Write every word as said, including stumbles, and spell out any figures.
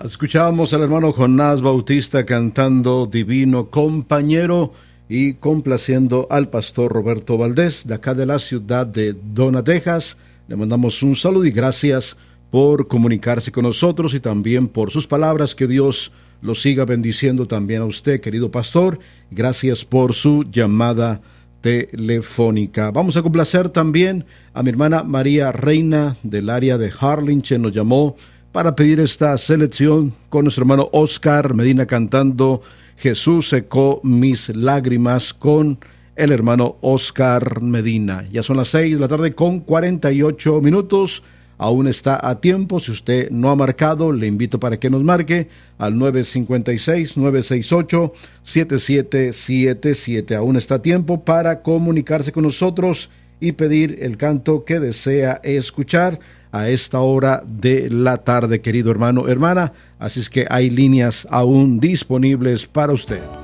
Escuchábamos al hermano Jonás Bautista cantando Divino Compañero y complaciendo al pastor Roberto Valdés de acá de la ciudad de Donna, Texas. Le mandamos un saludo y gracias por comunicarse con nosotros y también por sus palabras. Que Dios lo siga bendiciendo también a usted, querido pastor. Gracias por su llamada telefónica. Vamos a complacer también a mi hermana María Reina del área de Harlingen. Nos llamó para pedir esta selección con nuestro hermano Oscar Medina cantando Jesús secó mis lágrimas con el hermano Oscar Medina. Ya son las seis de la tarde con cuarenta y ocho minutos. Aún está a tiempo. Si usted no ha marcado, le invito para que nos marque al nueve cinco seis, nueve seis ocho, siete siete siete siete. Aún está a tiempo para comunicarse con nosotros y pedir el canto que desea escuchar a esta hora de la tarde, querido hermano, hermana. Así es que hay líneas aún disponibles para usted.